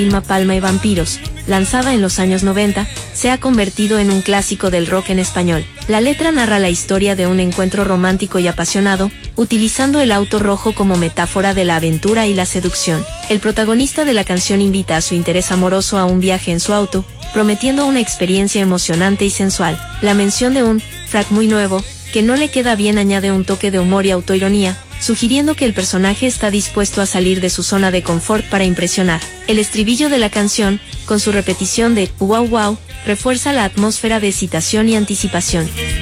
Vilma Palma y Vampiros, lanzada en los años 90, se ha convertido en un clásico del rock en español. La letra narra la historia de un encuentro romántico y apasionado, utilizando el auto rojo como metáfora de la aventura y la seducción. El protagonista de la canción invita a su interés amoroso a un viaje en su auto, prometiendo una experiencia emocionante y sensual. La mención de un frac muy nuevo, que no le queda bien, añade un toque de humor y autoironía, sugiriendo que el personaje está dispuesto a salir de su zona de confort para impresionar. El estribillo de la canción, con su repetición de wow wow, refuerza la atmósfera de excitación y anticipación.